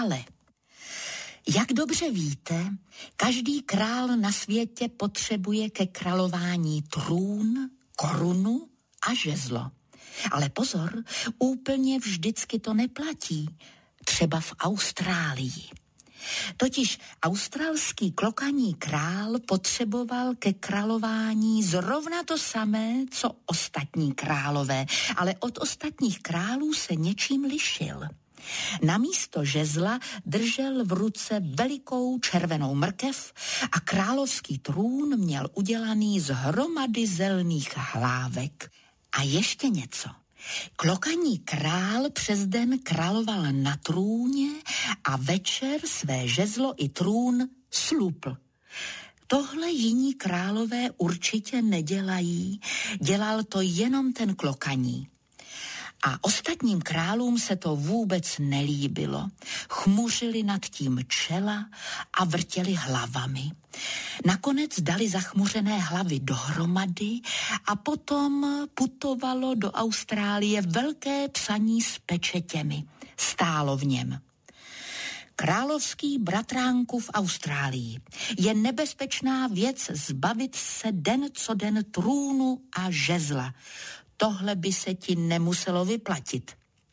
krále. Jak dobře víte, každý král na světě potřebuje ke králování trůn, korunu a žezlo. Ale pozor, úplně vždycky to neplatí. Třeba v Austrálii. Totiž australský klokaní král potřeboval ke králování zrovna to samé, co ostatní králové, ale od ostatních králů se něčím lišil. Namísto žezla držel v ruce velikou červenou mrkev a královský trůn měl udělaný z hromady zelných hlávek. A ještě něco. Klokaní král přes den královal na trůně a večer své žezlo i trůn slupl. Tohle jiní králové určitě nedělají, dělal to jenom ten klokaní. A ostatním králům se to vůbec nelíbilo. Chmuřili nad tím čela a vrtěli hlavami. Nakonec dali zachmuřené hlavy dohromady a potom putovalo do Austrálie velké psaní s pečetěmi. Stálo v něm: Královský bratránku v Austrálii. Je nebezpečná věc zbavit se den co den trůnu a žezla. Tohle by se ti nemuselo vyplatit.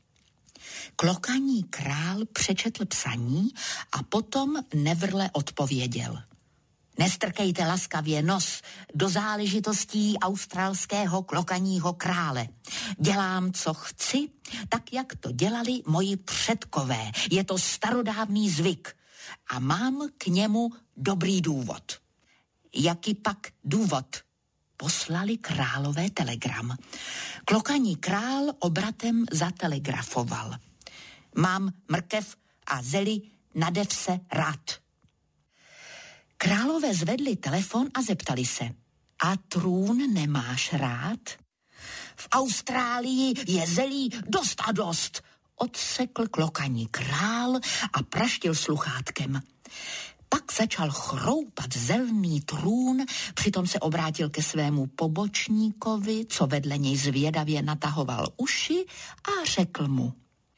Klokaní král přečetl psaní a potom nevrle odpověděl: Nestrkejte laskavě nos do záležitostí australského klokaního krále. Dělám, co chci, tak, jak to dělali moji předkové. Je to starodávný zvyk a mám k němu dobrý důvod. Jaký pak důvod? Poslali králové telegram. Klokaní král obratem zatelegrafoval: Mám mrkev a zeli, nadev se rád. Králové zvedli telefon a zeptali se: A trůn nemáš rád? V Austrálii je zelí dost a dost, odsekl klokaní král a praštil sluchátkem. Pak začal chroupat zelný trůn, přitom se obrátil ke svému pobočníkovi, co vedle něj zvědavě natahoval uši, a řekl mu: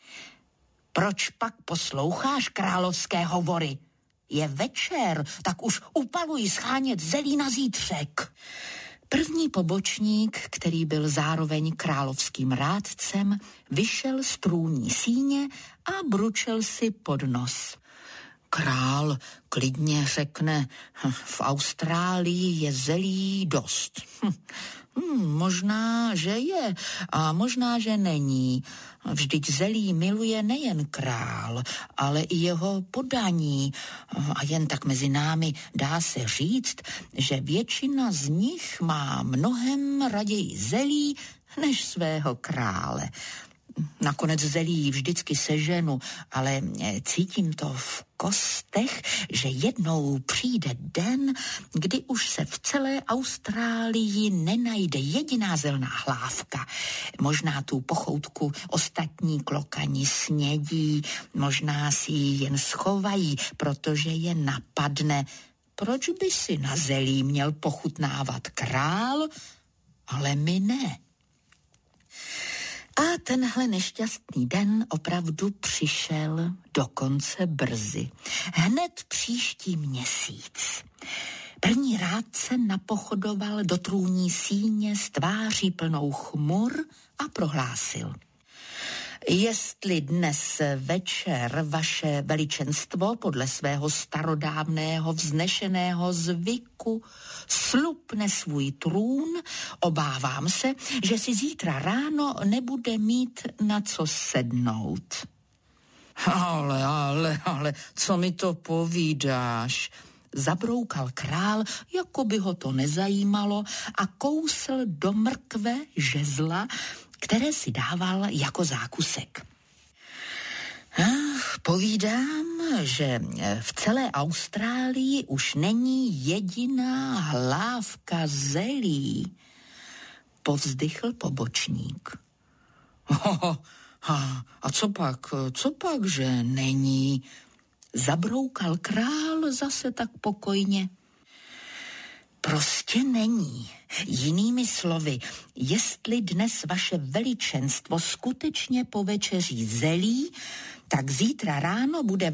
Proč pak posloucháš královské hovory? Je večer, tak už upaluj schánět zelí na zítřek. První pobočník, který byl zároveň královským rádcem, vyšel z trůní síně a bručel si pod nos: Král klidně řekne, v Austrálii je zelí dost. Možná, že je a možná, že není. Vždyť zelí miluje nejen král, ale i jeho poddaní. A jen tak mezi námi dá se říct, že většina z nich má mnohem raději zelí než svého krále. Nakonec zelí vždycky seženu, ale cítím to v kostech, že jednou přijde den, kdy už se v celé Austrálii nenajde jediná zelná hlávka. Možná tu pochoutku ostatní klokani snědí, možná si ji jen schovají, protože je napadne: proč by si na zelí měl pochutnávat král, ale my ne. A tenhle nešťastný den opravdu přišel dokonce brzy. Hned příští měsíc. První rádce napochodoval do trůní síně s tváří plnou chmur a prohlásil: Jestli dnes večer vaše veličenstvo podle svého starodávného vznešeného zvyku slupne svůj trůn, obávám se, že si zítra ráno nebude mít na co sednout. Ale, co mi to povídáš? Zabroukal král, jako by ho to nezajímalo, a kousl do mrkve žezla, které si dával jako zákusek. Povídám, že v celé Austrálii už není jediná hlávka zelí, povzdychl pobočník. A co pak, že není? Zabroukal král zase tak pokojně. Prostě není. Jinými slovy, jestli dnes vaše veličenstvo skutečně povečeří zelí, tak zítra ráno bude